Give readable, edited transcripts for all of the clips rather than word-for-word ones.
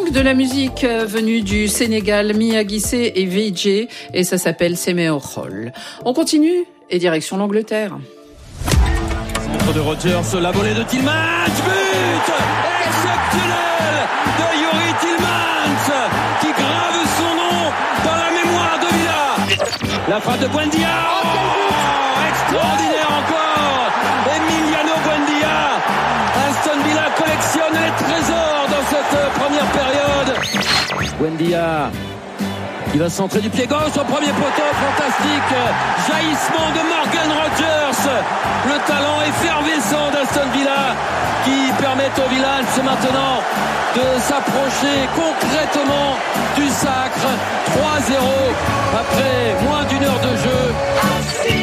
donc de la musique venue du Sénégal, Mia Guissé et VJ, et ça s'appelle Semeorol. On continue et direction l'Angleterre. Centre de Rodgers, la volée de Tillmans, but exceptionnel de Youri Tillmans qui grave son nom dans la mémoire de Villa. La frappe de Buendia, extraordinaire encore. Emiliano Buendia. Aston Villa collectionne les trésors dans cette première période. Buendia, il va centrer du pied gauche au premier poteau, fantastique jaillissement de Morgan Rodgers, le talent effervescent d'Aston Villa qui permet aux Villans maintenant de s'approcher concrètement du sacre. 3-0 après moins d'une heure de jeu.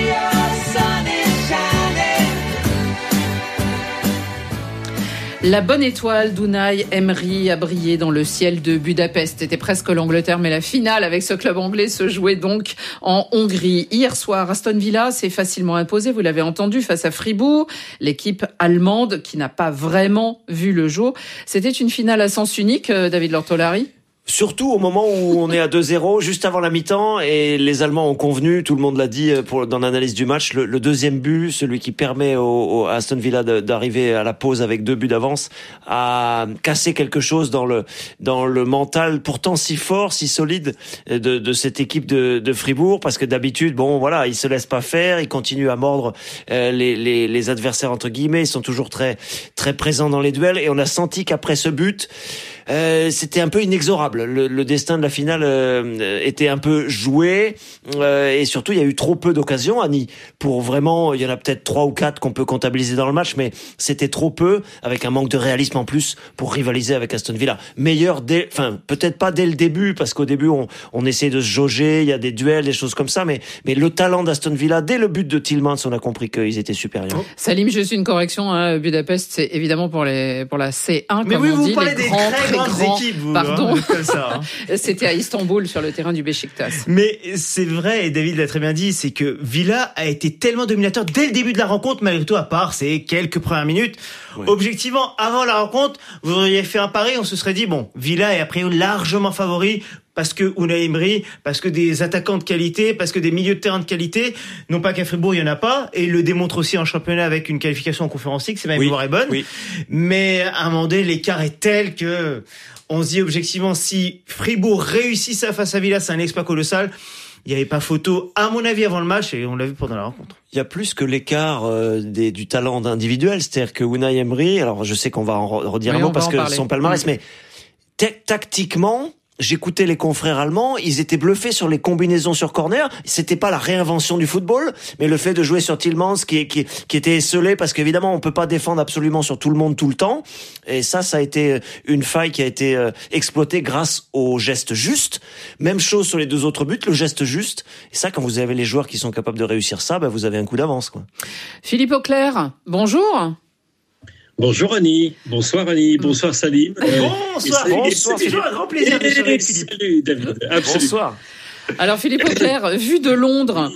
La bonne étoile d'Unai Emery a brillé dans le ciel de Budapest. C'était presque l'Angleterre, mais la finale avec ce club anglais se jouait donc en Hongrie. Hier soir, Aston Villa s'est facilement imposé, vous l'avez entendu, face à Fribourg, l'équipe allemande qui n'a pas vraiment vu le jour. C'était une finale à sens unique, David Lortolari. Surtout au moment où on est à 2-0, juste avant la mi-temps, et les Allemands ont convenu, tout le monde l'a dit dans l'analyse du match, le deuxième but, celui qui permet à Aston Villa d'arriver à la pause avec 2 buts d'avance, a cassé quelque chose dans le mental, pourtant si fort, si solide de cette équipe de Fribourg, parce que d'habitude, bon voilà, ils se laissent pas faire, ils continuent à mordre les adversaires entre guillemets, ils sont toujours très très présents dans les duels, et on a senti qu'après ce but, c'était un peu inexorable. Le destin de la finale était un peu joué, et surtout il y a eu trop peu d'occasions, Annie, pour vraiment, il y en a peut-être 3 ou 4 qu'on peut comptabiliser dans le match, mais c'était trop peu, avec un manque de réalisme en plus pour rivaliser avec Aston Villa. Meilleur peut-être pas dès le début, parce qu'au début on essaie de se jauger, il y a des duels, des choses comme ça, mais le talent d'Aston Villa, dès le but de Tillmans, on a compris qu'ils étaient supérieurs. Salim, juste une correction, Budapest, c'est évidemment pour la C1, mais comme oui, on dit, parlez les des grands, très grandes grands, équipes, vous, pardon. Comme ça, C'était à Istanbul, sur le terrain du Beşiktaş. Mais c'est vrai, et David l'a très bien dit, c'est que Villa a été tellement dominateur dès le début de la rencontre, malgré tout, à part ces quelques premières minutes. Ouais. Objectivement, avant la rencontre, vous auriez fait un pari, on se serait dit, bon, Villa est a priori largement favori, parce que Unai Emery, parce que des attaquants de qualité, parce que des milieux de terrain de qualité, non pas qu'à Fribourg il y en a pas, et il le démontre aussi en championnat avec une qualification en Conference League, c'est même est bonne. Oui. Mais à un moment donné, l'écart est tel que on se dit objectivement, si Fribourg réussit ça face à Villa, c'est un exploit colossal. Il n'y avait pas photo, à mon avis, avant le match, et on l'a vu pendant la rencontre. Il y a plus que l'écart du talent individuel, c'est-à-dire que Unai Emery, alors je sais qu'on va en redire un mot parce que son palmarès, mais tactiquement, j'écoutais les confrères allemands, ils étaient bluffés sur les combinaisons sur corner. C'était pas la réinvention du football, mais le fait de jouer sur Tillmans qui était esselé, parce qu'évidemment on peut pas défendre absolument sur tout le monde tout le temps. Et ça a été une faille qui a été exploitée grâce au geste juste. Même chose sur les 2 autres buts, le geste juste. Et ça, quand vous avez les joueurs qui sont capables de réussir ça, vous avez un coup d'avance, quoi. Philippe Auclair, bonjour. Bonjour Annie, bonsoir Annie, bonsoir Salim. Bonsoir, c'est toujours un grand plaisir de avec Philippe. Salut David, absolument. Bonsoir. Alors Philippe Auclair, vu de Londres,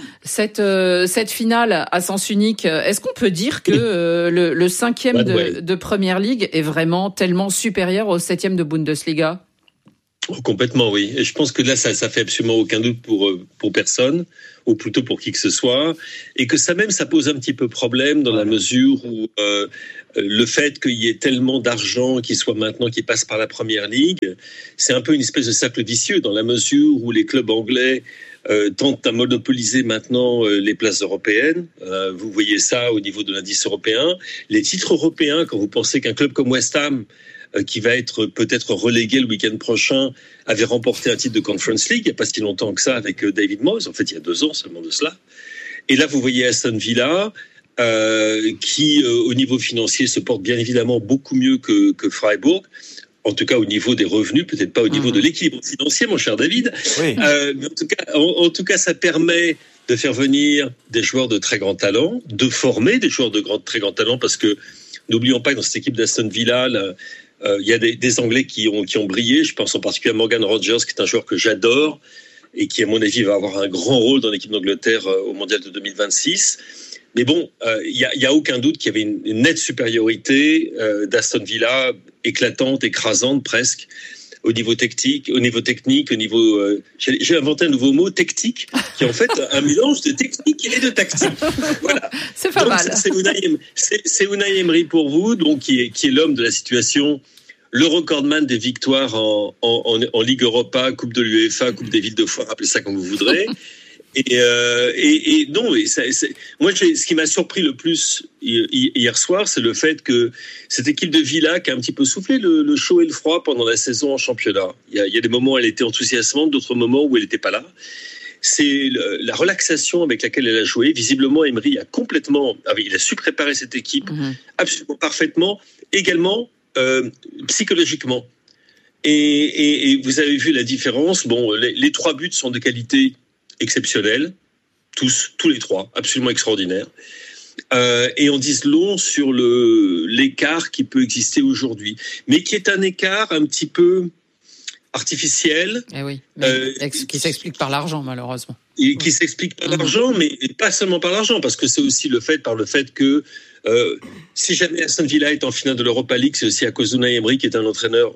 cette finale à sens unique, est-ce qu'on peut dire que le 5e de Premier League est vraiment tellement supérieur au 7e de Bundesliga ? Complètement, oui. Et je pense que là, ça fait absolument aucun doute pour personne, ou plutôt pour qui que ce soit, et que ça pose un petit peu problème dans la mesure où le fait qu'il y ait tellement d'argent qui passe par la Première Ligue, c'est un peu une espèce de cercle vicieux dans la mesure où les clubs anglais tentent à monopoliser maintenant les places européennes. Vous voyez ça au niveau de l'indice européen. Les titres européens, quand vous pensez qu'un club comme West Ham, qui va être peut-être relégué le week-end prochain, avait remporté un titre de Conference League il n'y a pas si longtemps que ça avec David Moyes, en fait il y a 2 ans seulement de cela. Et là vous voyez Aston Villa qui au niveau financier se porte bien évidemment beaucoup mieux que Freiburg, en tout cas au niveau des revenus, peut-être pas au niveau de l'équilibre financier, mon cher David. Oui. Mais en tout cas ça permet de faire venir des joueurs de très grand talent, de former des joueurs de très grand talent, parce que n'oublions pas que dans cette équipe d'Aston Villa, il y a des Anglais qui ont brillé. Je pense en particulier à Morgan Rodgers, qui est un joueur que j'adore et qui, à mon avis, va avoir un grand rôle dans l'équipe d'Angleterre au Mondial de 2026. Mais bon, il y a aucun doute qu'il y avait une nette supériorité d'Aston Villa, éclatante, écrasante presque, au niveau technique, j'ai inventé un nouveau mot, tactique, qui est en fait un mélange de technique et de tactique. Voilà. C'est pas mal. C'est Unai Emery pour vous, donc qui est l'homme de la situation, le recordman des victoires en Ligue Europa, Coupe de l'UEFA, Coupe des villes de foire, appelez ça comme vous voudrez. Moi, ce qui m'a surpris le plus hier soir, c'est le fait que cette équipe de Villa qui a un petit peu soufflé le chaud et le froid pendant la saison en championnat. Il y a des moments où elle était enthousiasmante, d'autres moments où elle n'était pas là. C'est la relaxation avec laquelle elle a joué. Visiblement, Emery il a su préparer cette équipe absolument parfaitement, également psychologiquement. Et vous avez vu la différence. Bon, les 3 buts sont de qualité exceptionnelle, tous les 3, absolument extraordinaires. Et on dit long sur l'écart qui peut exister aujourd'hui, mais qui est un écart un petit peu artificiel. Eh oui, qui s'explique par l'argent, malheureusement. Et qui s'explique par l'argent, mais pas seulement par l'argent, parce que c'est aussi par le fait que si jamais Aston Villa est en finale de l'Europa League, c'est aussi à cause d'Unai Emery, qui est un entraîneur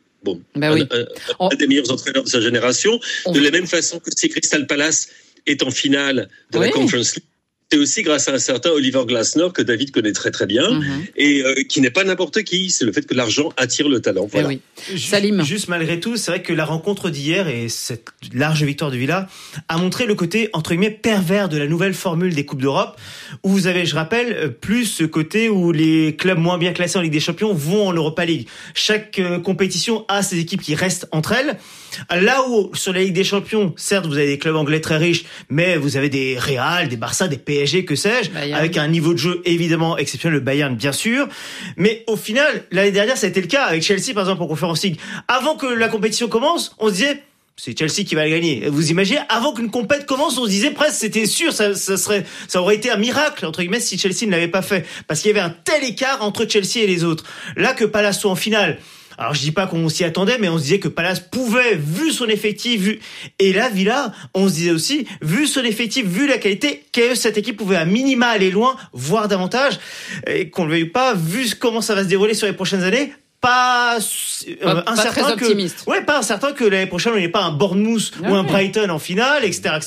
un des meilleurs entraîneurs de sa génération. De la même façon que si Crystal Palace est en finale de la Conference League, c'est aussi grâce à un certain Oliver Glasner que David connaît très très bien et qui n'est pas n'importe qui. C'est le fait que l'argent attire le talent. Voilà. Salim. Juste malgré tout, c'est vrai que la rencontre d'hier et cette large victoire de Villa a montré le côté entre guillemets pervers de la nouvelle formule des Coupes d'Europe, où vous avez, je rappelle, plus ce côté où les clubs moins bien classés en Ligue des Champions vont en Europa League. Chaque compétition a ses équipes qui restent entre elles. Là où sur la Ligue des Champions, certes, vous avez des clubs anglais très riches, mais vous avez des Real, des Barça, des PSG, que sais-je, avec un niveau de jeu évidemment exceptionnel, le Bayern bien sûr. Mais au final, l'année dernière, ça a été le cas avec Chelsea par exemple en Conference League. Avant que la compétition commence, on se disait c'est Chelsea qui va gagner. Vous imaginez, avant qu'une compète commence, on se disait presque c'était sûr, ça aurait été un miracle entre guillemets si Chelsea ne l'avait pas fait, parce qu'il y avait un tel écart entre Chelsea et les autres. Là que Palace soit en finale. Alors je dis pas qu'on s'y attendait, mais on se disait que Palace pouvait, vu son effectif, et là Villa, on se disait aussi, vu son effectif, vu la qualité, que cette équipe pouvait à minima aller loin, voire davantage, et qu'on ne le veuille pas, vu comment ça va se dérouler sur les prochaines années. Pas très optimiste. Pas certain que l'année prochaine on n'ait pas un Bournemouth ou un Brighton en finale, etc.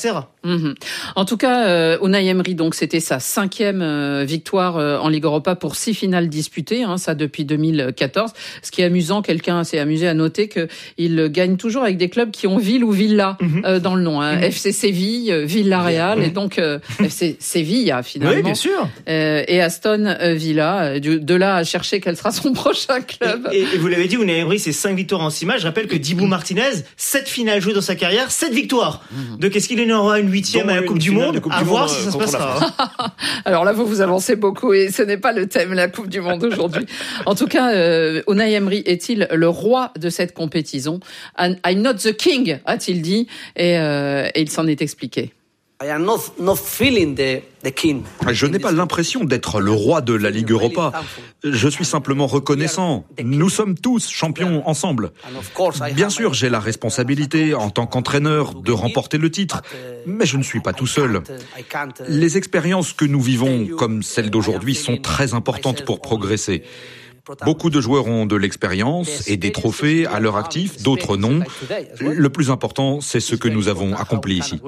En tout cas, Unai Emery, donc c'était sa 5e victoire en Ligue Europa pour 6 finales disputées, ça depuis 2014. Ce qui est amusant, quelqu'un s'est amusé à noter que il gagne toujours avec des clubs qui ont ville ou villa dans le nom. FC Séville, Villarreal et donc FC Sevilla finalement. Oui, bien sûr. Et Aston Villa. De là à chercher quel sera son prochain club. Et vous l'avez dit, Unai Emery, c'est 5 victoires en 6 matchs. Je rappelle que Dibu Martinez, 7 finales jouées dans sa carrière, 7 victoires. Donc est-ce qu'il en aura une 8e à la Coupe du Monde? À voir si ça se passera. Alors là, vous avancez beaucoup et ce n'est pas le thème, la Coupe du Monde aujourd'hui. En tout cas, Unai Emery est-il le roi de cette compétition? I'm not the king, a-t-il dit, et il s'en est expliqué. Je n'ai pas l'impression d'être le roi de la Ligue Europa. Je suis simplement reconnaissant. Nous sommes tous champions ensemble. Bien sûr, j'ai la responsabilité, en tant qu'entraîneur, de remporter le titre. Mais je ne suis pas tout seul. Les expériences que nous vivons, comme celle d'aujourd'hui, sont très importantes pour progresser. Beaucoup de joueurs ont de l'expérience et des trophées à leur actif, d'autres non. Le plus important, c'est ce que nous avons accompli ici.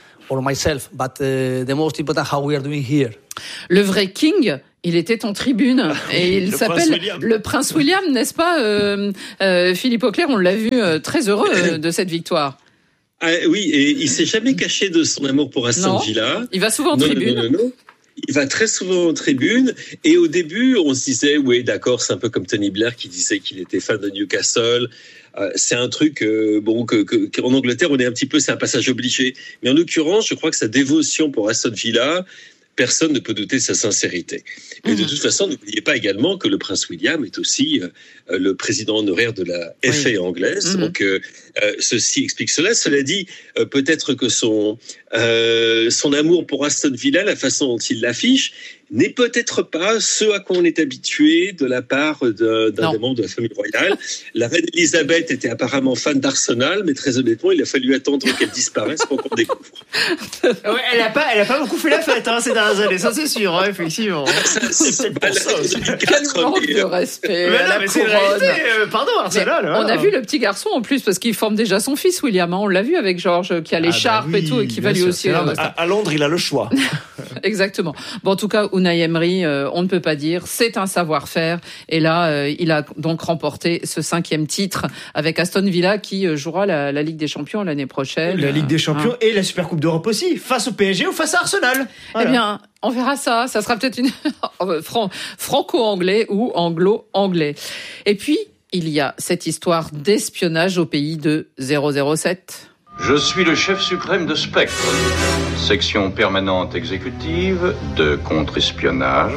Le vrai king, il était en tribune et il s'appelle le Prince William, n'est-ce pas Philippe Auclair, on l'a vu très heureux de cette victoire. Oui, et il s'est jamais caché de son amour pour Aston Villa. Il va souvent en tribune. Non. Il va très souvent en tribune et au début on se disait oui d'accord, c'est un peu comme Tony Blair qui disait qu'il était fan de Newcastle. C'est un truc qu'en Angleterre on est un petit peu, c'est un passage obligé. Mais en l'occurrence, je crois que sa dévotion pour Aston Villa, personne ne peut douter de sa sincérité. Et de toute façon, n'oubliez pas également que le prince William est aussi le président honoraire de la FA anglaise. Donc, ceci explique cela. Cela dit, peut-être que son amour pour Aston Villa, la façon dont il l'affiche, n'est peut-être pas ce à quoi on est habitué de la part d'un des membres de la famille royale. La reine Elisabeth était apparemment fan d'Arsenal, mais très honnêtement, il a fallu attendre qu'elle disparaisse pour qu'on découvre. Ouais, elle a pas beaucoup fait la fête ces dernières années, ça c'est sûr, hein, effectivement. C'est pour ça aussi. Quel manque de respect Mais à la non, mais c'est la couronne. réalité, pardon Arsenal. On a vu le petit garçon en plus, parce qu'il forme déjà son fils, William. On l'a vu avec Georges, qui a l'écharpe et tout, et qui va lui aussi... À Londres, il a le choix. Exactement. Bon, en tout cas, Unai Emery, on ne peut pas dire, c'est un savoir-faire. Et là, il a donc remporté ce 5e titre avec Aston Villa qui jouera la Ligue des Champions l'année prochaine. La Ligue des Champions et la Super Coupe d'Europe aussi, face au PSG ou face à Arsenal. Voilà. Eh bien, on verra ça. Ça sera peut-être une franco-anglais ou anglo-anglais. Et puis, il y a cette histoire d'espionnage au pays de 007. Je suis le chef suprême de Spectre, section permanente exécutive de contre-espionnage.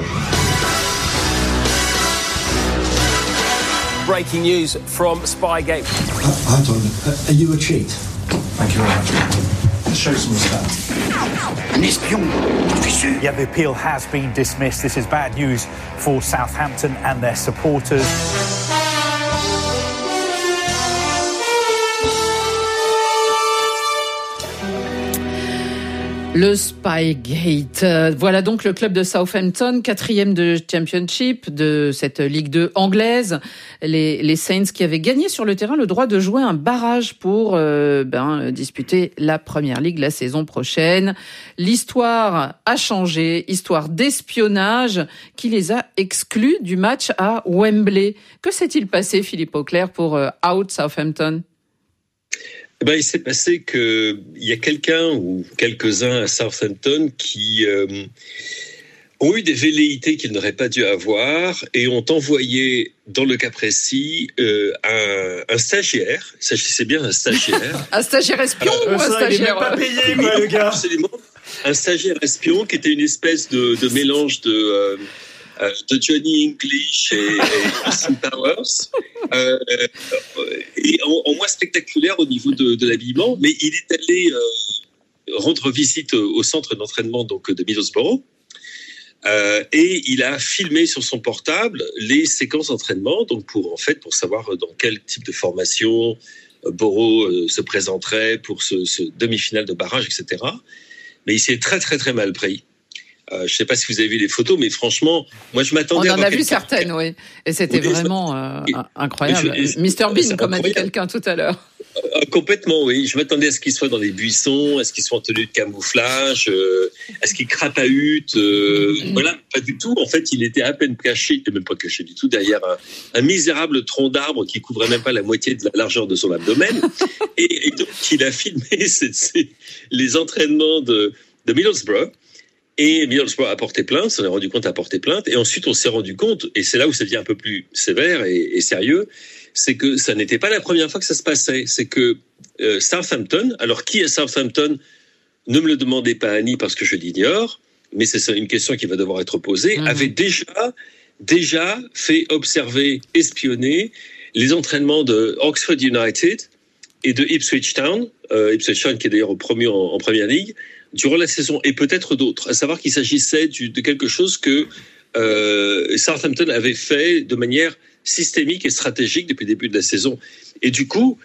Breaking news from Spygate. Anton, are you a cheat? Thank you very much. Let's show some respect. Un espion, je suis sûr. Yeah, the appeal has been dismissed. This is bad news for Southampton and their supporters. Le Spygate. Voilà donc le club de Southampton, 4e de Championship de cette Ligue 2 anglaise. Les Saints qui avaient gagné sur le terrain le droit de jouer un barrage pour disputer la Première Ligue la saison prochaine. L'histoire a changé, histoire d'espionnage qui les a exclus du match à Wembley. Que s'est-il passé, Philippe Auclair, pour Out Southampton ? Il s'est passé qu'il y a quelqu'un ou quelques-uns à Southampton qui ont eu des velléités qu'ils n'auraient pas dû avoir et ont envoyé, dans le cas précis, un stagiaire. Il s'agissait bien d'un stagiaire. Un stagiaire espion ou un stagiaire... Il n'est même pas payé, quoi, le gars. Absolument. Un stagiaire espion qui était une espèce de mélange de Johnny English et Austin Powers, et en moins spectaculaire au niveau de l'habillement, mais il est allé rendre visite au centre d'entraînement donc de Middlesbrough, et il a filmé sur son portable les séquences d'entraînement, donc pour savoir dans quel type de formation Borough se présenterait pour ce demi-finale de barrage, etc. Mais il s'est très très très mal pris. Je ne sais pas si vous avez vu les photos, mais franchement, moi je m'attendais à... On en a vu certaines, oui. Et c'était vraiment incroyable. Mr Bean, comme a dit quelqu'un tout à l'heure. Complètement, oui. Je m'attendais à ce qu'il soit dans les buissons, à ce qu'il soit en tenue de camouflage, à ce qu'il crapahute. Voilà, pas du tout. En fait, il était à peine caché, il n'était même pas caché du tout, derrière un misérable tronc d'arbre qui couvrait même pas la moitié de la largeur de son abdomen. et donc, il a filmé les entraînements de Middlesbrough. Et Middlesbrough a porté plainte, s'en est rendu compte, a porté plainte. Et ensuite, on s'est rendu compte, et c'est là où ça devient un peu plus sévère et sérieux, c'est que ça n'était pas la première fois que ça se passait. C'est que Southampton, alors qui est Southampton ? Ne me le demandez pas, Annie, parce que je l'ignore, mais c'est une question qui va devoir être posée, avait déjà fait observer, espionner les entraînements de Oxford United et de Ipswich Town qui est d'ailleurs promu en Première Ligue, durant la saison, et peut-être d'autres, à savoir qu'il s'agissait de quelque chose que Southampton avait fait de manière systémique et stratégique depuis le début de la saison. Et du coup,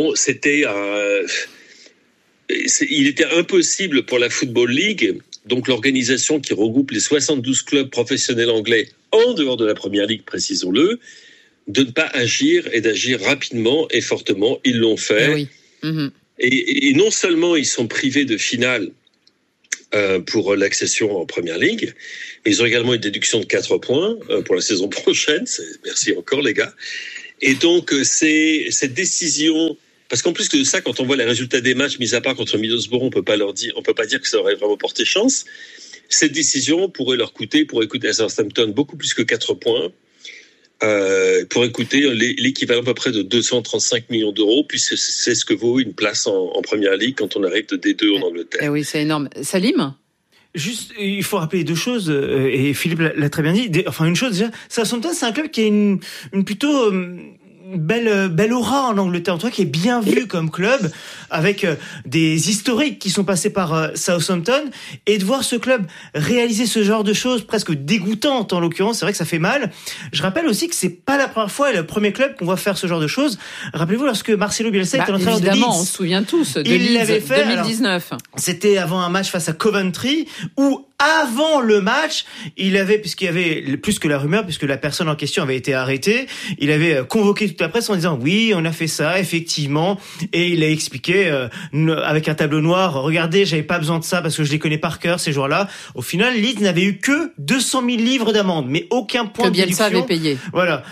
il était impossible pour la Football League, donc l'organisation qui regroupe les 72 clubs professionnels anglais en dehors de la Première Ligue, précisons-le, de ne pas agir et d'agir rapidement et fortement. Ils l'ont fait. Oui. Mm-hmm. Et non seulement ils sont privés de finale pour l'accession en Première Ligue, mais ils ont également une déduction de 4 points pour la saison prochaine. Merci encore, les gars. Et donc, c'est cette décision... Parce qu'en plus de ça, quand on voit les résultats des matchs, mis à part contre Middlesbrough, on peut pas dire que ça aurait vraiment porté chance. Cette décision pourrait coûter à Southampton beaucoup plus que 4 points, pourrait coûter l'équivalent à peu près de 235 millions d'euros, puisque c'est ce que vaut une place en Première Ligue quand on arrive de D2 en Angleterre. Eh oui, c'est énorme. Salim ? Juste, il faut rappeler deux choses, et Philippe l'a très bien dit. Une chose déjà, Southampton, c'est un club qui a une plutôt belle aura en Angleterre, en tout cas qui est bien vu comme club, avec des historiques qui sont passés par Southampton, et de voir ce club réaliser ce genre de choses presque dégoûtantes en l'occurrence, c'est vrai que ça fait mal. Je rappelle aussi que c'est pas la première fois et le premier club qu'on voit faire ce genre de choses. Rappelez-vous lorsque Marcelo Bielsa était l'entraîneur de Leeds. Évidemment, on se souvient tous de Leeds, l'avait fait, 2019. Alors, c'était avant un match face à Coventry où avant le match, puisqu'il y avait plus que la rumeur, puisque la personne en question avait été arrêtée, il avait convoqué toute la presse en disant oui, on a fait ça, effectivement, et il a expliqué avec un tableau noir, regardez, j'avais pas besoin de ça parce que je les connais par cœur ces jours-là. Au final, Leeds n'avait eu que 200 000 livres d'amende, mais aucun point de déduction. Que Bielsa avait payé. Voilà.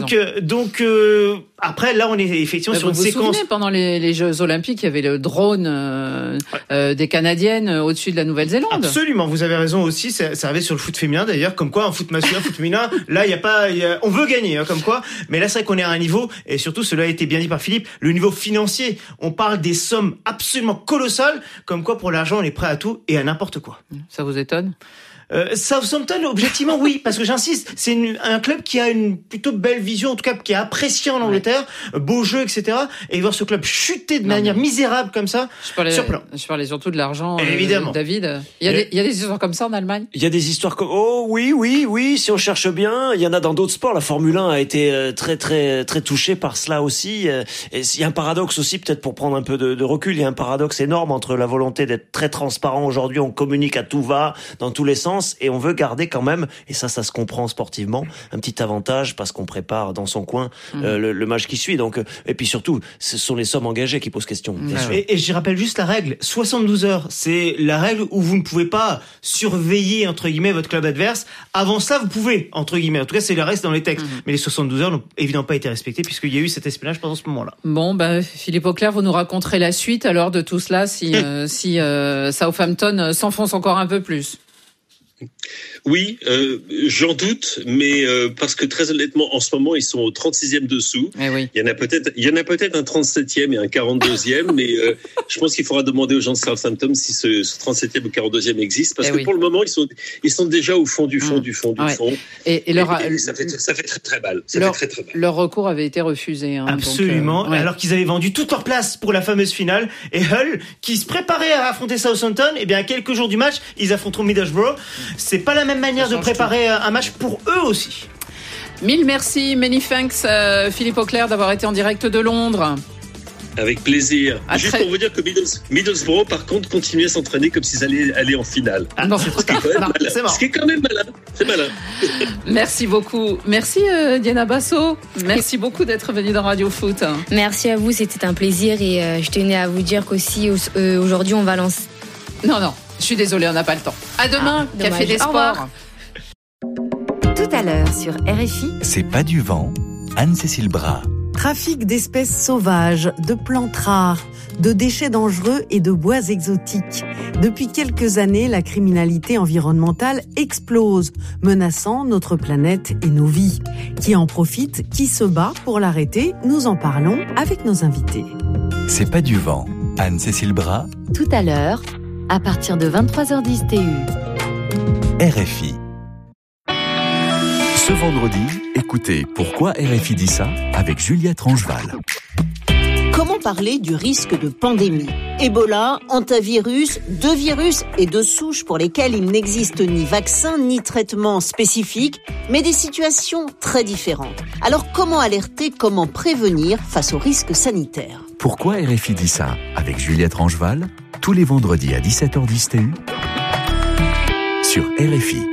Donc après, là, on est effectivement sur une séquence. Vous vous souvenez, pendant les Jeux Olympiques, il y avait le drone des Canadiennes au-dessus de la Nouvelle-Zélande. Absolument, vous avez raison aussi. Ça arrivait sur le foot féminin d'ailleurs, comme quoi en foot masculin, foot féminin, là, on veut gagner, comme quoi. Mais là, c'est vrai qu'on est à un niveau, et surtout, cela a été bien dit par Philippe, le niveau financier. On parle des sommes absolument colossales, comme quoi pour l'argent, on est prêt à tout et à n'importe quoi. Ça vous étonne? Southampton, objectivement, oui, parce que j'insiste, c'est un club qui a une plutôt belle vision, en tout cas qui est apprécié en Angleterre, beau jeu, etc. Et voir ce club chuter de manière misérable comme ça, je parlais surtout de l'argent, évidemment. David. Il y a des histoires comme ça en Allemagne? Il y a des histoires comme... Oh oui, si on cherche bien, il y en a dans d'autres sports. La Formule 1 a été très très très touchée par cela aussi. Et il y a un paradoxe aussi, peut-être pour prendre un peu de recul, il y a un paradoxe énorme entre la volonté d'être très transparent. Aujourd'hui, on communique à tout va, dans tous les sens, et on veut garder quand même, et ça se comprend sportivement, un petit avantage parce qu'on prépare dans son coin le match qui suit. Donc, et puis surtout, ce sont les sommes engagées qui posent question. Et je rappelle juste la règle, 72 heures, c'est la règle où vous ne pouvez pas surveiller, entre guillemets, votre club adverse. Avant ça, vous pouvez, entre guillemets. En tout cas, c'est le reste dans les textes. Mais les 72 heures n'ont évidemment pas été respectées puisqu'il y a eu cet espionnage pendant ce moment-là. Bon, Philippe Auclair, vous nous raconterez la suite alors de tout cela si Southampton s'enfonce encore un peu plus. Oui, j'en doute, mais parce que très honnêtement, en ce moment, ils sont au 36e dessous. Oui. Il y en a peut-être un 37e et un 42e, mais je pense qu'il faudra demander aux gens de Southampton si ce 37e ou 42e existe, parce que pour le moment, ils sont déjà au fond du fond. Et ça fait très très mal. Ça fait très mal. Leur recours avait été refusé. Absolument. Donc, alors qu'ils avaient vendu toute leur place pour la fameuse finale, et Hull, qui se préparait à affronter Southampton, et bien à quelques jours du match, ils affronteront Middlesbrough. C'est pas la même manière de préparer un match pour eux aussi. Mille merci, many thanks Philippe Auclair d'avoir été en direct de Londres. Avec plaisir. Juste pour vous dire que Middlesbrough, par contre, continue à s'entraîner comme s'ils allaient aller en finale. Ce qui est quand même malin. C'est malin. Merci beaucoup. Merci Diana Basso. Merci beaucoup d'être venue dans Radio Foot. Merci à vous, c'était un plaisir et je tenais à vous dire qu'aussi aujourd'hui on va lancer... Non, je suis désolée, on n'a pas le temps. À demain, Café des Sports. Tout à l'heure sur RFI. C'est pas du vent. Anne-Cécile Bras. Trafic d'espèces sauvages, de plantes rares, de déchets dangereux et de bois exotiques. Depuis quelques années, la criminalité environnementale explose, menaçant notre planète et nos vies. Qui en profite, qui se bat pour l'arrêter, nous en parlons avec nos invités. C'est pas du vent. Anne-Cécile Bras. Tout à l'heure, à partir de 23h10 TU. RFI. Ce vendredi, écoutez Pourquoi RFI dit ça avec Juliette Rangeval. Comment parler du risque de pandémie ? Ebola, hantavirus, 2 virus et 2 souches pour lesquelles il n'existe ni vaccin ni traitement spécifique, mais des situations très différentes. Alors comment alerter, comment prévenir face aux risques sanitaires ? Pourquoi RFI dit ça avec Juliette Rangeval, tous les vendredis à 17h10 TU sur RFI.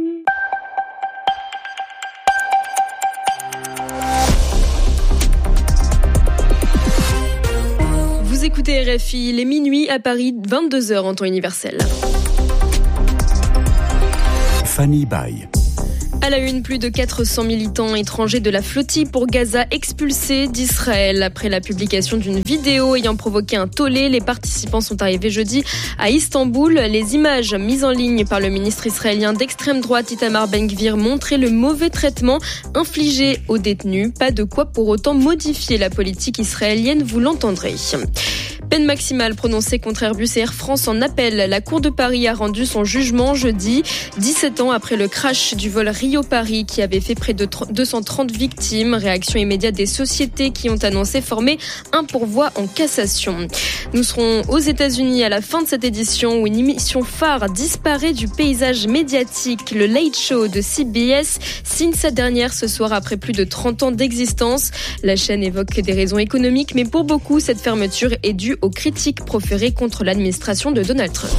Vous écoutez RFI, il est minuit à Paris, 22h en temps universel. Fanny Baye. À la une, plus de 400 militants étrangers de la flottille pour Gaza expulsés d'Israël. Après la publication d'une vidéo ayant provoqué un tollé, les participants sont arrivés jeudi à Istanbul. Les images mises en ligne par le ministre israélien d'extrême droite Itamar Ben-Gvir montraient le mauvais traitement infligé aux détenus. Pas de quoi pour autant modifier la politique israélienne, vous l'entendrez. Peine maximale prononcée contre Airbus et Air France en appel. La Cour de Paris a rendu son jugement jeudi, 17 ans après le crash du vol Rio-Paris qui avait fait près de 230 victimes. Réaction immédiate des sociétés qui ont annoncé former un pourvoi en cassation. Nous serons aux États-Unis à la fin de cette édition où une émission phare disparaît du paysage médiatique. Le Late Show de CBS signe sa dernière ce soir après plus de 30 ans d'existence. La chaîne évoque des raisons économiques, mais pour beaucoup, cette fermeture est due aux critiques proférées contre l'administration de Donald Trump.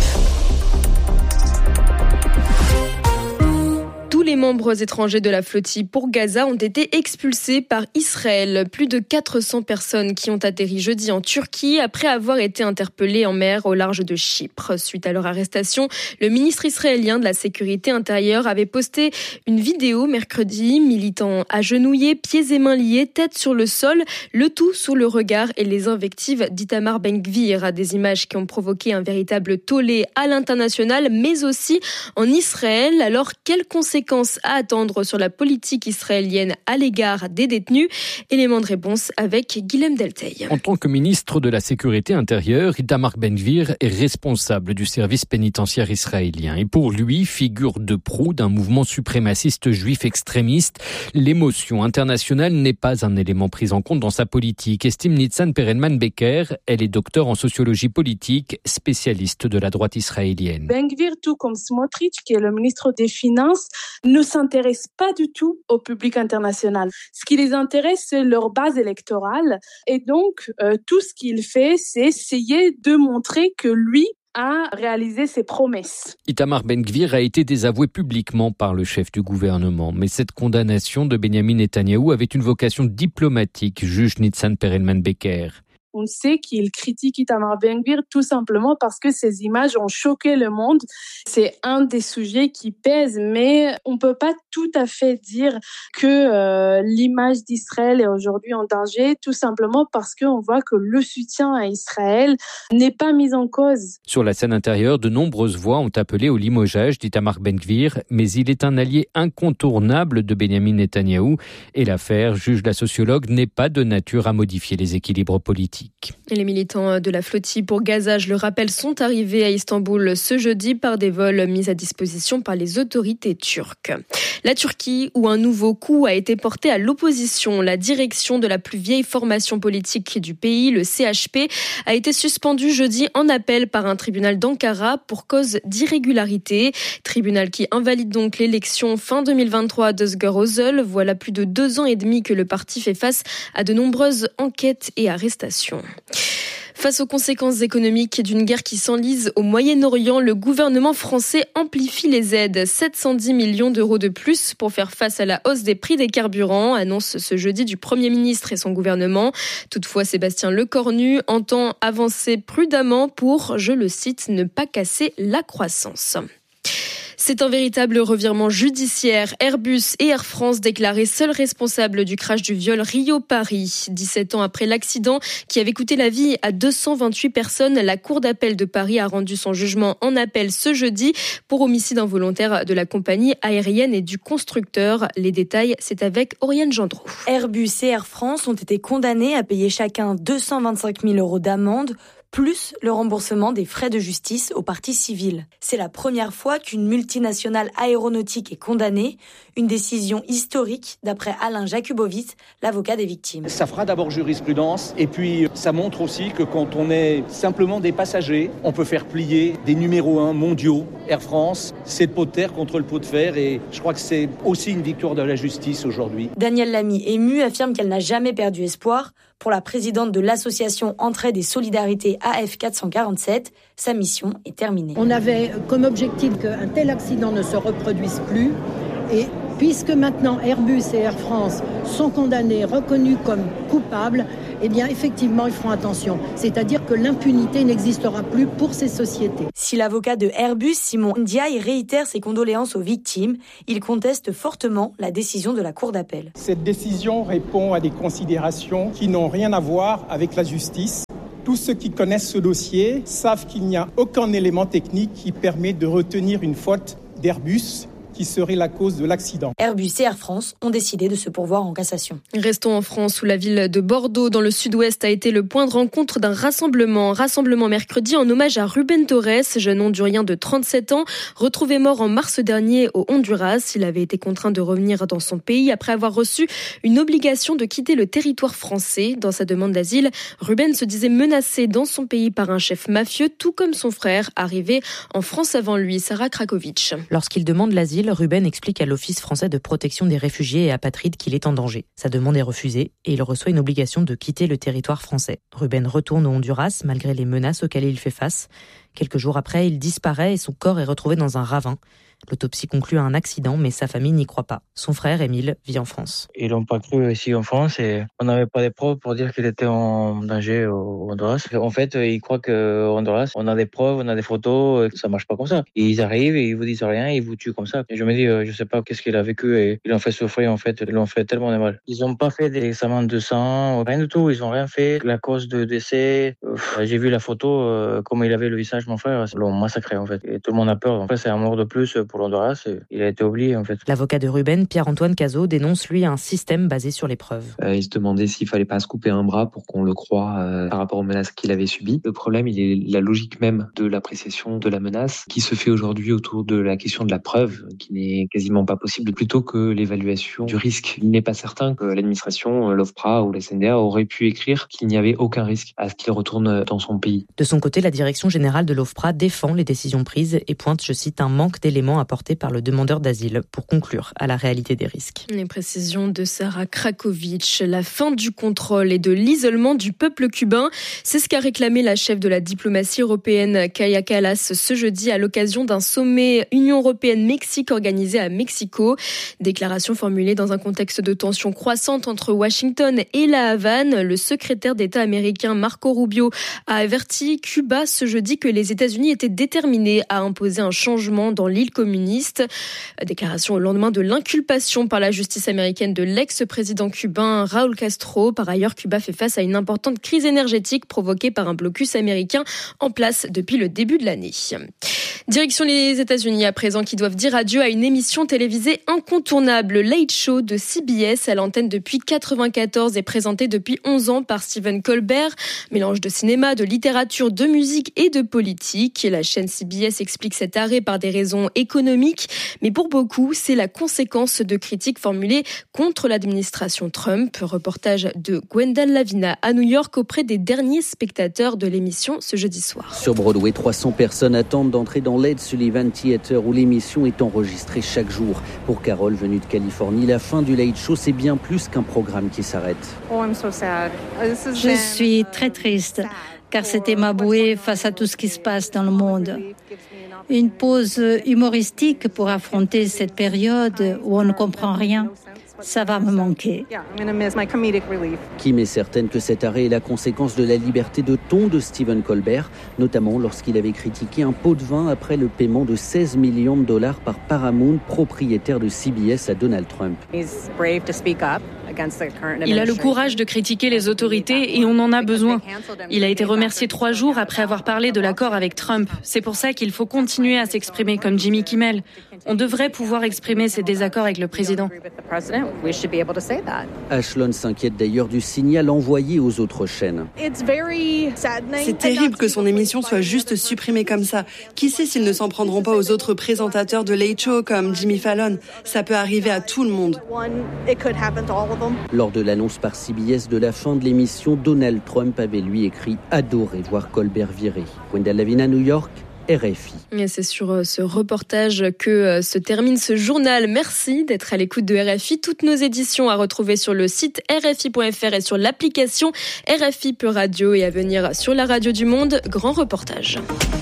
Tous les membres étrangers de la flottille pour Gaza ont été expulsés par Israël. Plus de 400 personnes qui ont atterri jeudi en Turquie après avoir été interpellées en mer au large de Chypre. Suite à leur arrestation, le ministre israélien de la Sécurité intérieure avait posté une vidéo mercredi, militant agenouillés, pieds et mains liés, tête sur le sol, le tout sous le regard et les invectives d'Itamar Ben-Gvir. Des images qui ont provoqué un véritable tollé à l'international, mais aussi en Israël. Alors, quelles conséquences à attendre sur la politique israélienne à l'égard des détenus? Élément de réponse avec Guilhem Delteil. En tant que ministre de la Sécurité intérieure, Itamar Ben-Gvir est responsable du service pénitentiaire israélien. Et pour lui, figure de proue d'un mouvement suprémaciste juif extrémiste, l'émotion internationale n'est pas un élément pris en compte dans sa politique, estime Nitzan Perelman-Becker. Elle est docteure en sociologie politique, spécialiste de la droite israélienne. Ben-Gvir, tout comme Smotrich, qui est le ministre des Finances, ne s'intéressent pas du tout au public international. Ce qui les intéresse, c'est leur base électorale. Et donc, tout ce qu'il fait, c'est essayer de montrer que lui a réalisé ses promesses. Itamar Ben-Gvir a été désavoué publiquement par le chef du gouvernement. Mais cette condamnation de Benyamin Netanyahou avait une vocation diplomatique, juge Nitzan Perelman-Becker. On sait qu'il critique Itamar Ben-Gvir tout simplement parce que ces images ont choqué le monde. C'est un des sujets qui pèse, mais on peut pas tout à fait dire que l'image d'Israël est aujourd'hui en danger, tout simplement parce qu'on voit que le soutien à Israël n'est pas mis en cause. Sur la scène intérieure, de nombreuses voix ont appelé au limogeage d'Itamar Ben-Gvir, mais il est un allié incontournable de Benyamin Netanyahou et l'affaire, juge la sociologue, n'est pas de nature à modifier les équilibres politiques. Et les militants de la flottille pour Gaza, je le rappelle, sont arrivés à Istanbul ce jeudi par des vols mis à disposition par les autorités turques. La Turquie, où un nouveau coup a été porté à l'opposition. La direction de la plus vieille formation politique du pays, le CHP, a été suspendue jeudi en appel par un tribunal d'Ankara pour cause d'irrégularité. Tribunal qui invalide donc l'élection fin 2023 d'Özgür Özel. Voilà plus de 2 ans et demi que le parti fait face à de nombreuses enquêtes et arrestations. Face aux conséquences économiques d'une guerre qui s'enlise au Moyen-Orient, le gouvernement français amplifie les aides. 710 millions d'euros de plus pour faire face à la hausse des prix des carburants, annonce ce jeudi du Premier ministre et son gouvernement. Toutefois, Sébastien Lecornu entend avancer prudemment pour, je le cite, ne pas casser la croissance. C'est un véritable revirement judiciaire. Airbus et Air France déclarés seuls responsables du crash du vol Rio-Paris. 17 ans après l'accident qui avait coûté la vie à 228 personnes, la Cour d'appel de Paris a rendu son jugement en appel ce jeudi pour homicide involontaire de la compagnie aérienne et du constructeur. Les détails, c'est avec Oriane Gendreau. Airbus et Air France ont été condamnés à payer chacun 225 000 euros d'amende, plus le remboursement des frais de justice aux parties civiles. C'est la première fois qu'une multinationale aéronautique est condamnée, une décision historique d'après Alain Jakubowicz, l'avocat des victimes. Ça fera d'abord jurisprudence et puis ça montre aussi que quand on est simplement des passagers, on peut faire plier des numéros 1 mondiaux. Air France, c'est le pot de terre contre le pot de fer et je crois que c'est aussi une victoire de la justice aujourd'hui. Danielle Lamy, émue, affirme qu'elle n'a jamais perdu espoir. Pour la présidente de l'association Entraide et Solidarité AF 447, sa mission est terminée. On avait comme objectif qu'un tel accident ne se reproduise plus. Et puisque maintenant Airbus et Air France sont condamnés, reconnus comme coupables, eh bien effectivement ils feront attention. C'est-à-dire que l'impunité n'existera plus pour ces sociétés. Si l'avocat de Airbus, Simon Ndiaye, réitère ses condoléances aux victimes, il conteste fortement la décision de la Cour d'appel. Cette décision répond à des considérations qui n'ont rien à voir avec la justice. Tous ceux qui connaissent ce dossier savent qu'il n'y a aucun élément technique qui permet de retenir une faute d'Airbus, qui serait la cause de l'accident. Airbus et Air France ont décidé de se pourvoir en cassation. Restons en France où la ville de Bordeaux, dans le sud-ouest, a été le point de rencontre d'un rassemblement mercredi en hommage à Rubén Torres, jeune Hondurien de 37 ans, retrouvé mort en mars dernier au Honduras. Il avait été contraint de revenir dans son pays après avoir reçu une obligation de quitter le territoire français. Dans sa demande d'asile, Rubén se disait menacé dans son pays par un chef mafieux, tout comme son frère, arrivé en France avant lui, Sarah Krakovic. Lorsqu'il demande l'asile, Rubén explique à l'Office français de protection des réfugiés et apatrides qu'il est en danger. Sa demande est refusée et il reçoit une obligation de quitter le territoire français. Rubén retourne au Honduras malgré les menaces auxquelles il fait face. Quelques jours après, il disparaît et son corps est retrouvé dans un ravin. L'autopsie conclut à un accident, mais sa famille n'y croit pas. Son frère, Émile, vit en France. Ils l'ont pas cru ici en France et on n'avait pas de preuves pour dire qu'il était en danger au Honduras. En fait, ils croient qu'au Honduras, on a des preuves, on a des photos, ça marche pas comme ça. Ils arrivent et ils vous disent rien, ils vous tuent comme ça. Et je me dis, je sais pas qu'est-ce qu'il a vécu et ils l'ont fait souffrir en fait, ils l'ont fait tellement de mal. Ils ont pas fait des examens de sang, rien du tout, ils ont rien fait. La cause de décès, j'ai vu la photo, comment il avait le visage, mon frère, ils l'ont massacré en fait. Et tout le monde a peur. En fait, c'est un mort de plus pour l'Honduras, il a été oublié en fait. L'avocat de Rubén, Pierre-Antoine Cazot, dénonce lui un système basé sur les preuves. Il se demandait s'il fallait pas se couper un bras pour qu'on le croie par rapport aux menaces qu'il avait subies. Le problème, il est la logique même de l'appréciation de la menace qui se fait aujourd'hui autour de la question de la preuve, qui n'est quasiment pas possible, plutôt que l'évaluation du risque. Il n'est pas certain que l'administration, l'OFPRA ou la CNDA auraient pu écrire qu'il n'y avait aucun risque à ce qu'il retourne dans son pays. De son côté, la direction générale de l'OFPRA défend les décisions prises et pointe, je cite, un manque d'éléments apportés par le demandeur d'asile pour conclure à la réalité des risques. Les précisions de Sarah Krakovic. La fin du contrôle et de l'isolement du peuple cubain, c'est ce qu'a réclamé la chef de la diplomatie européenne, Kaja Kallas, ce jeudi à l'occasion d'un sommet Union européenne-Mexique organisé à Mexico. Déclaration formulée dans un contexte de tension croissante entre Washington et la Havane. Le secrétaire d'État américain Marco Rubio a averti Cuba ce jeudi que les États-Unis étaient déterminés à imposer un changement dans l'île communiste. Déclaration au lendemain de l'inculpation par la justice américaine de l'ex-président cubain Raúl Castro. Par ailleurs, Cuba fait face à une importante crise énergétique provoquée par un blocus américain en place depuis le début de l'année. Direction les États-Unis à présent, qui doivent dire adieu à une émission télévisée incontournable, le Late Show de CBS, à l'antenne depuis 1994 et présenté depuis 11 ans par Stephen Colbert. Mélange de cinéma, de littérature, de musique et de politique. La chaîne CBS explique cet arrêt par des raisons économiques, mais pour beaucoup, c'est la conséquence de critiques formulées contre l'administration Trump. Reportage de Gwendal Lavina à New York auprès des derniers spectateurs de l'émission ce jeudi soir. Sur Broadway, 300 personnes attendent d'entrer dans l'Ed Sullivan Theater où l'émission est enregistrée chaque jour. Pour Carole, venue de Californie, la fin du Late Show, c'est bien plus qu'un programme qui s'arrête. Je suis très triste car c'était ma bouée face à tout ce qui se passe dans le monde. Une pause humoristique pour affronter cette période où on ne comprend rien. Ça va me manquer. Kim est certaine que cet arrêt est la conséquence de la liberté de ton de Stephen Colbert, notamment lorsqu'il avait critiqué un pot de vin après le paiement de $16 millions par Paramount, propriétaire de CBS, à Donald Trump. Il a le courage de critiquer les autorités et on en a besoin. Il a été remercié 3 jours après avoir parlé de l'accord avec Trump. C'est pour ça qu'il faut continuer à s'exprimer comme Jimmy Kimmel. On devrait pouvoir exprimer ses désaccords avec le président. Ashlon s'inquiète d'ailleurs du signal envoyé aux autres chaînes. C'est terrible que son émission soit juste supprimée comme ça. Qui sait s'ils ne s'en prendront pas aux autres présentateurs de Late Show comme Jimmy Fallon. Ça peut arriver à tout le monde. Lors de l'annonce par CBS de la fin de l'émission, Donald Trump avait lui écrit « Adorer voir Colbert virer ». Gwendal Lavina, New York, RFI. Et c'est sur ce reportage que se termine ce journal. Merci d'être à l'écoute de RFI. Toutes nos éditions à retrouver sur le site rfi.fr et sur l'application RFI Pure Radio, et à venir sur la radio du Monde, grand reportage.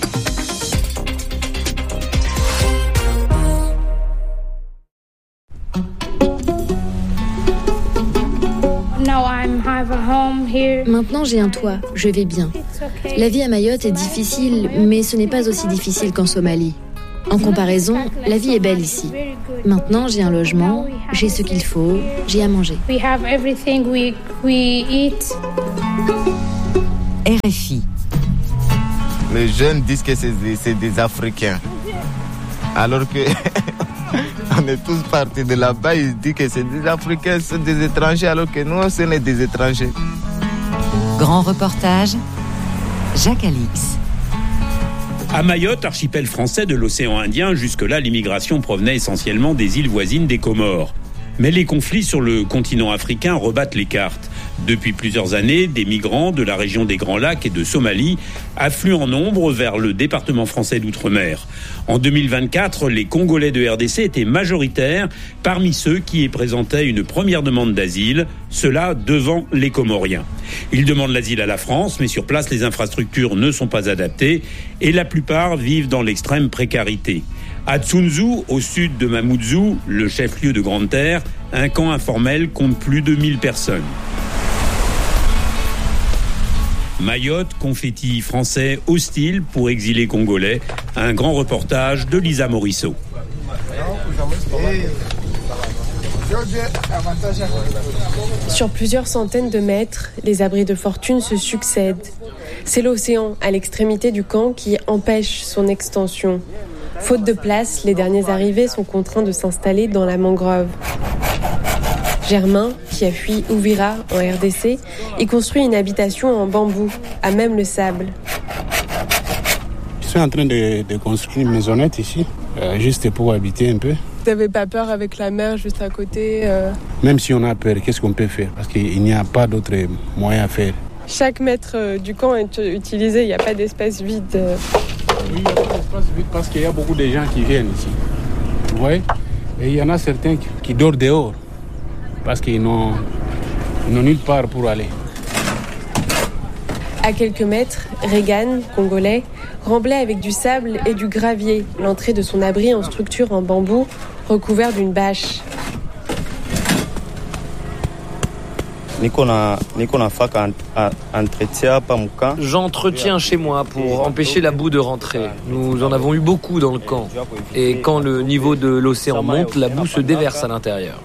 Maintenant, j'ai un toit, je vais bien. La vie à Mayotte est difficile, mais ce n'est pas aussi difficile qu'en Somalie. En comparaison, la vie est belle ici. Maintenant, j'ai un logement, j'ai ce qu'il faut, j'ai à manger. RFI. Les jeunes disent que c'est des Africains. Alors que On est tous partis de là-bas, ils disent que c'est des Africains, c'est des étrangers, alors que nous, on est des étrangers. Grand reportage, Jacques Alix. À Mayotte, archipel français de l'océan Indien, jusque-là, l'immigration provenait essentiellement des îles voisines des Comores. Mais les conflits sur le continent africain rebattent les cartes. Depuis plusieurs années, des migrants de la région des Grands Lacs et de Somalie affluent en nombre vers le département français d'Outre-mer. En 2024, les Congolais de RDC étaient majoritaires parmi ceux qui y présentaient une première demande d'asile, cela devant les Comoriens. Ils demandent l'asile à la France, mais sur place, les infrastructures ne sont pas adaptées et la plupart vivent dans l'extrême précarité. À Tsunzu, au sud de Mamoudzou, le chef-lieu de Grande Terre, un camp informel compte plus de 1000 personnes. Mayotte, confetti français hostile pour exilés congolais. Un grand reportage de Lisa Morisseau. Sur plusieurs centaines de mètres, les abris de fortune se succèdent. C'est l'océan à l'extrémité du camp qui empêche son extension. Faute de place, les derniers arrivés sont contraints de s'installer dans la mangrove. Germain, qui a fui Uvira en RDC, y construit une habitation en bambou, à même le sable. Je suis en train de construire une maisonnette ici, juste pour habiter un peu. Vous n'avez pas peur avec la mer juste à côté Même si on a peur, qu'est-ce qu'on peut faire? Parce qu'il n'y a pas d'autre moyen à faire. Chaque mètre du camp est utilisé, il n'y a pas d'espace vide. Oui, il y a pas d'espace vide parce qu'il y a beaucoup de gens qui viennent ici. Vous voyez? Et il y en a certains qui dorment dehors parce qu'ils n'ont nulle part pour aller. À quelques mètres, Regan, congolais, remblait avec du sable et du gravier l'entrée de son abri en structure en bambou recouvert d'une bâche. J'entretiens chez moi pour empêcher la boue de rentrer. Nous en avons eu beaucoup dans le camp. Et quand le niveau de l'océan monte, la boue se déverse à l'intérieur.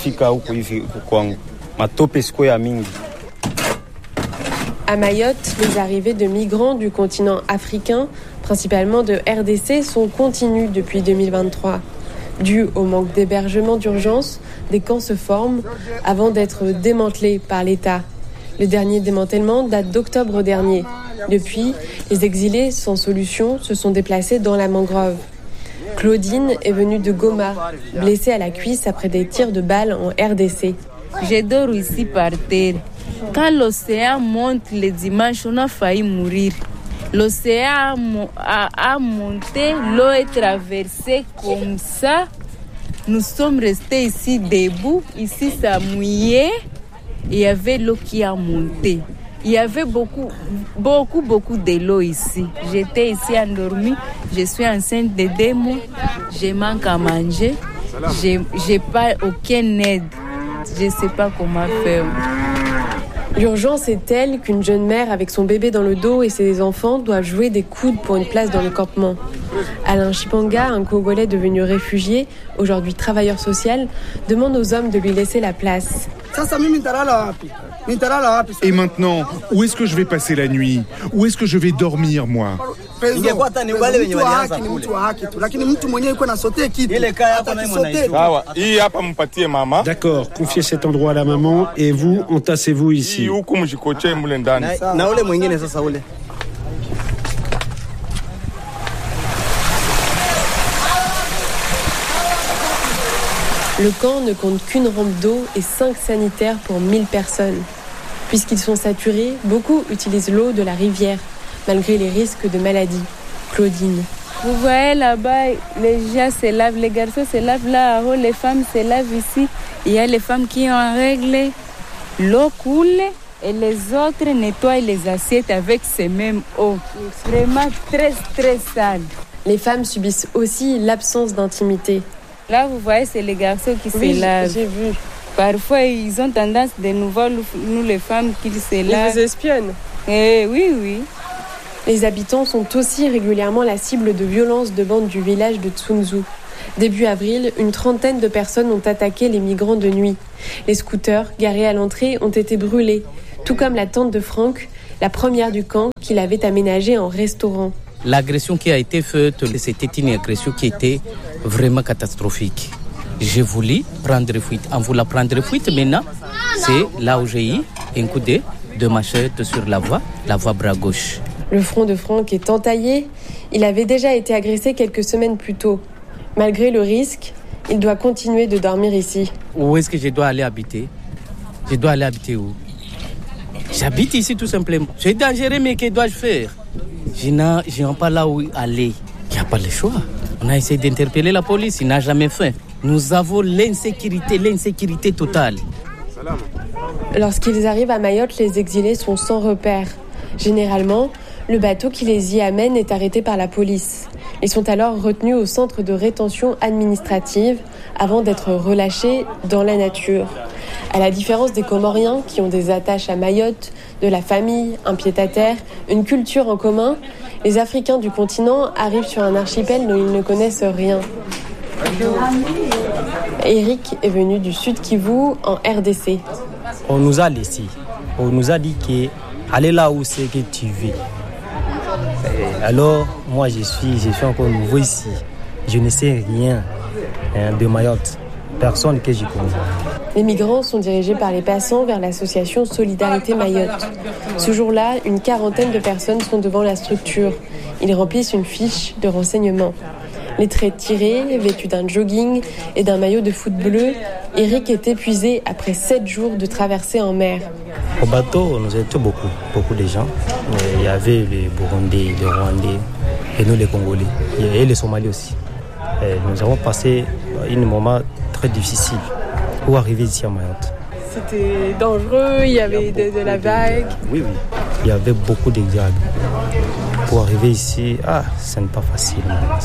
À Mayotte, les arrivées de migrants du continent africain, principalement de RDC, sont continues depuis 2023. Dû au manque d'hébergement d'urgence, des camps se forment avant d'être démantelés par l'État. Le dernier démantèlement date d'octobre dernier. Depuis, les exilés sans solution se sont déplacés dans la mangrove. Claudine est venue de Goma, blessée à la cuisse après des tirs de balles en RDC. Je dors ici par terre. Quand l'océan monte le dimanche, on a failli mourir. L'océan a monté, l'eau est traversée comme ça. Nous sommes restés ici debout. Ici, ça mouillait. Il y avait l'eau qui a monté. Il y avait beaucoup de l'eau ici. J'étais ici endormie. Je suis enceinte de 2 mois. Je manque à manger. J'ai pas aucune aide. Je ne sais pas comment faire. L'urgence est telle qu'une jeune mère avec son bébé dans le dos et ses enfants doivent jouer des coudes pour une place dans le campement. Alain Chipanga, un Congolais devenu réfugié, aujourd'hui travailleur social, demande aux hommes de lui laisser la place. Et maintenant, où est-ce que je vais passer la nuit? Où est-ce que je vais dormir, moi? D'accord, confiez cet endroit à la maman et vous, entassez-vous ici. Le camp ne compte qu'une rampe d'eau et 5 sanitaires pour 1000 personnes. Puisqu'ils sont saturés, beaucoup utilisent l'eau de la rivière, malgré les risques de maladie. Claudine. Vous voyez là-bas, les gens se lavent, les garçons se lavent là-haut, les femmes se lavent ici. Il y a les femmes qui ont en règle, l'eau coule et les autres nettoient les assiettes avec ces mêmes eaux. Vraiment très, très sale. Les femmes subissent aussi l'absence d'intimité. Là, vous voyez, c'est les garçons qui se lavent. J'ai vu. Parfois, ils ont tendance de nous voir, nous les femmes, qui se lavent. Ils vous espionnent. Oui. Les habitants sont aussi régulièrement la cible de violences de bandes du village de Tsunzu. Début avril, une trentaine de personnes ont attaqué les migrants de nuit. Les scooters, garés à l'entrée, ont été brûlés, tout comme la tente de Franck, la première du camp qu'il avait aménagée en restaurant. L'agression qui a été faite, c'était une agression qui était vraiment catastrophique. J'ai voulu prendre fuite. En voulant prendre fuite, maintenant, c'est là où j'ai eu un coup de machette sur la voie bras gauche. Le front de Franck est entaillé. Il avait déjà été agressé quelques semaines plus tôt. Malgré le risque, il doit continuer de dormir ici. Où est-ce que je dois aller habiter? Je dois aller habiter où? J'habite ici tout simplement. C'est dangereux, mais que dois-je faire? Je n'ai pas là où aller. Il n'y a pas le choix. On a essayé d'interpeller la police, il n'a jamais fait. Nous avons l'insécurité totale. Lorsqu'ils arrivent à Mayotte, les exilés sont sans repère. Généralement, le bateau qui les y amène est arrêté par la police. Ils sont alors retenus au centre de rétention administrative avant d'être relâchés dans la nature. À la différence des Comoriens qui ont des attaches à Mayotte, de la famille, un pied-à-terre, une culture en commun, les Africains du continent arrivent sur un archipel dont ils ne connaissent rien. Eric est venu du Sud Kivu en RDC. On nous a laissé. On nous a dit qu'allez là où c'est que tu veux. Alors, moi, je suis encore nouveau ici. Je ne sais rien de Mayotte. Personne que je connais. Les migrants sont dirigés par les passants vers l'association Solidarité Mayotte. Ce jour-là, une quarantaine de personnes sont devant la structure. Ils remplissent une fiche de renseignement. Les traits tirés, vêtus d'un jogging et d'un maillot de foot bleu, Eric est épuisé après 7 jours de traversée en mer. Au bateau, nous étions beaucoup de gens. Il y avait les Burundais, les Rwandais et nous les Congolais et les Somaliens aussi. Et nous avons passé un moment très difficile pour arriver ici à Mayotte. C'était dangereux, il y avait de la vague. Oui. Il y avait beaucoup de vagues. Pour arriver ici, ce n'est pas facile.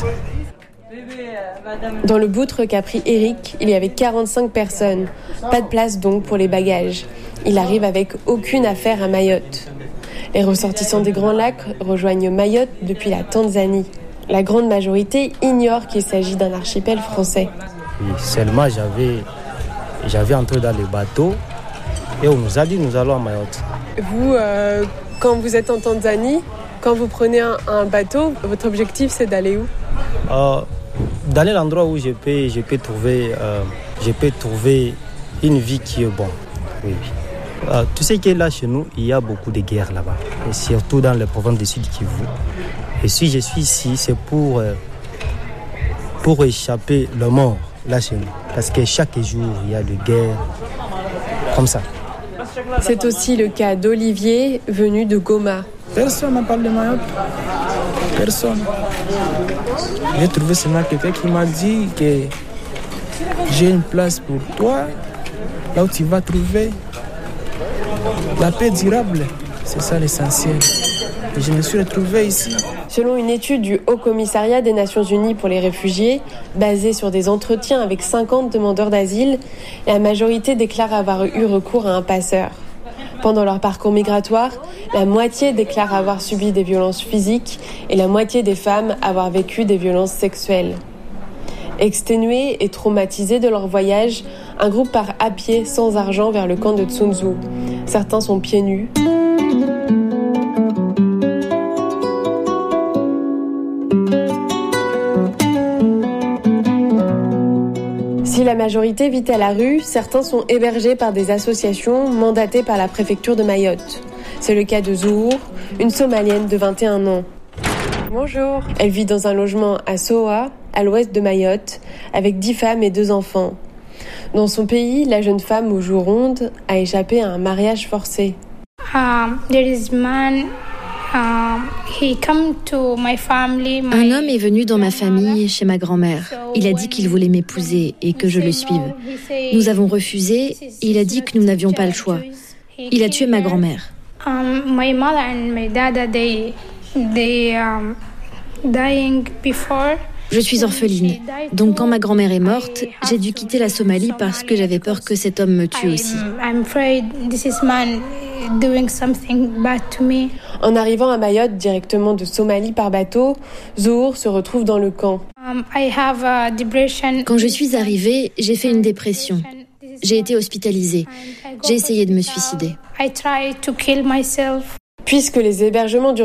Dans le boutre qu'a pris Eric, il y avait 45 personnes. Pas de place donc pour les bagages. Il arrive avec aucune affaire à Mayotte. Les ressortissants des Grands Lacs rejoignent Mayotte depuis la Tanzanie. La grande majorité ignore qu'il s'agit d'un archipel français. Oui, seulement j'avais entré dans le bateau et on nous a dit nous allons à Mayotte. Vous, quand vous êtes en Tanzanie, quand vous prenez un bateau, votre objectif c'est d'aller où? D'aller à l'endroit où je peux trouver une vie qui est bonne. Oui. Tu sais que là chez nous, il y a beaucoup de guerres là-bas, et surtout dans les provinces du Sud Kivu. Et si je suis ici, c'est pour échapper la mort là chez nous. Parce que chaque jour, il y a des guerres comme ça. C'est aussi le cas d'Olivier, venu de Goma. Personne n'a parlé de Mayotte. Personne. J'ai trouvé seulement quelqu'un qui m'a dit que j'ai une place pour toi, là où tu vas trouver la paix durable. C'est ça l'essentiel. Et je me suis retrouvé ici. Selon une étude du Haut Commissariat des Nations Unies pour les réfugiés, basée sur des entretiens avec 50 demandeurs d'asile, la majorité déclare avoir eu recours à un passeur. Pendant leur parcours migratoire, la moitié déclare avoir subi des violences physiques et la moitié des femmes avoir vécu des violences sexuelles. Exténués et traumatisés de leur voyage, un groupe part à pied sans argent vers le camp de Tsunzu. Certains sont pieds nus. Si la majorité vit à la rue, certains sont hébergés par des associations mandatées par la préfecture de Mayotte. C'est le cas de Zour, une Somalienne de 21 ans. Bonjour. Elle vit dans un logement à Soa, à l'ouest de Mayotte, avec 10 femmes et 2 enfants. Dans son pays, la jeune femme aux joues rondes a échappé à un mariage forcé. Un homme est venu dans ma famille, chez ma grand-mère. Il a dit qu'il voulait m'épouser et que je le suive. Nous avons refusé et il a dit que nous n'avions pas le choix. Il a tué ma grand-mère. Je suis orpheline. Donc quand ma grand-mère est morte, j'ai dû quitter la Somalie parce que j'avais peur que cet homme me tue aussi. En arrivant à Mayotte directement de Somalie par bateau, Zour se retrouve dans le camp. Quand je suis arrivée, j'ai fait une dépression. J'ai été hospitalisée. J'ai essayé de me suicider. Puisque les hébergements